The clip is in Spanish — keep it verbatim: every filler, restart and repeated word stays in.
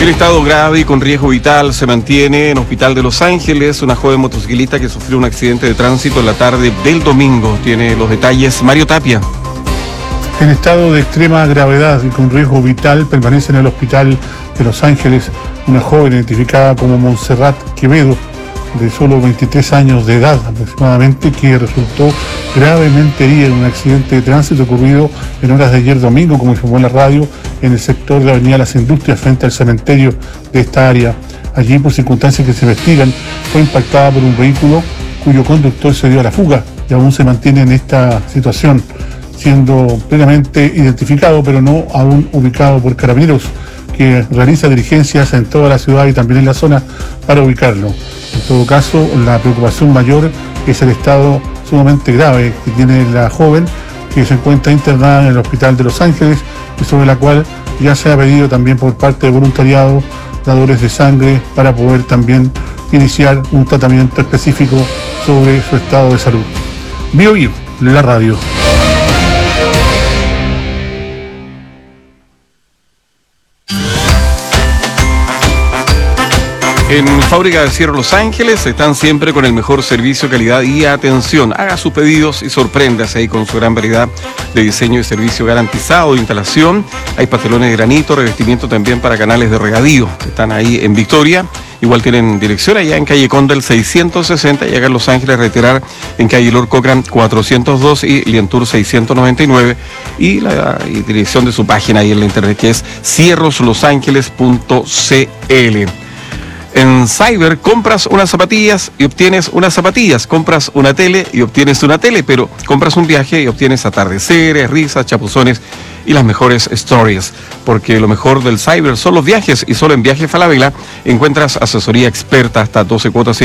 En estado grave y con riesgo vital se mantiene en Hospital de Los Ángeles una joven motociclista que sufrió un accidente de tránsito en la tarde del domingo. Tiene los detalles Mario Tapia. En estado de extrema gravedad y con riesgo vital permanece en el Hospital de Los Ángeles una joven identificada como Montserrat Quevedo, de solo veintitrés años de edad aproximadamente, que resultó gravemente herida en un accidente de tránsito ocurrido en horas de ayer domingo, como informó en la radio, en el sector de la Avenida Las Industrias frente al cementerio de esta área. Allí, por circunstancias que se investigan, fue impactada por un vehículo cuyo conductor se dio a la fuga y aún se mantiene en esta situación, siendo plenamente identificado, pero no aún ubicado por Carabineros, que realiza diligencias en toda la ciudad y también en la zona para ubicarlo. En todo caso, la preocupación mayor es el estado sumamente grave que tiene la joven, que se encuentra internada en el Hospital de Los Ángeles y sobre la cual ya se ha pedido también por parte de voluntariado, dadores de sangre, para poder también iniciar un tratamiento específico sobre su estado de salud. Bio Bio, la radio. En Fábrica de Cierro Los Ángeles están siempre con el mejor servicio, calidad y atención. Haga sus pedidos y sorpréndase ahí con su gran variedad de diseño y servicio garantizado de instalación. Hay pastelones de granito, revestimiento también para canales de regadío. Están ahí en Victoria. Igual tienen dirección allá en calle Condel seiscientos sesenta y acá en Los Ángeles Reiterar en calle Lord Cochran cuatrocientos dos y Lientour seiscientos noventa y nueve. Y la y dirección de su página ahí en la internet, que es cierros los ángeles punto c l. En Cyber compras unas zapatillas y obtienes unas zapatillas, compras una tele y obtienes una tele, pero compras un viaje y obtienes atardeceres, risas, chapuzones y las mejores stories, porque lo mejor del Cyber son los viajes y solo en Viaje Falabella encuentras asesoría experta hasta doce cuotas